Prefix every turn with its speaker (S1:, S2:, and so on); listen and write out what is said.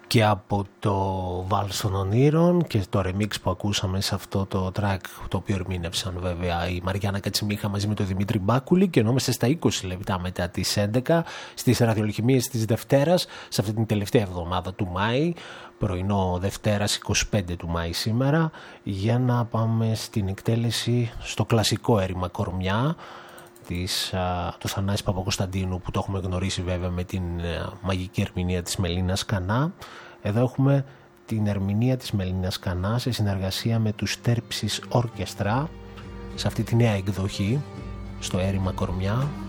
S1: Και από το Βάλς των Ονείρων και το remix που ακούσαμε σε αυτό το track, το οποίο ερμήνευσαν βέβαια η Μαριάννα Κατσιμίχα μαζί με τον Δημήτρη Μπάκουλη, και ενώ είμαστε στα 20 λεπτά μετά τις 11 στις ραδιολοχημίες της Δευτέρας, σε αυτή την τελευταία εβδομάδα του Μάη, πρωινό Δευτέρας 25 του Μάη σήμερα, για να πάμε στην εκτέλεση στο κλασικό έρημα Κορμιά του Θανάση Παπακοσταντίνου, που το έχουμε γνωρίσει βέβαια με την μαγική ερμηνεία της Μελίνας Κανά. Εδώ έχουμε την ερμηνεία της Μελίνας Κανά σε συνεργασία με τους Τέρψης Ορκεστρά σε αυτή τη νέα εκδοχή στο έρημα Κορμιά.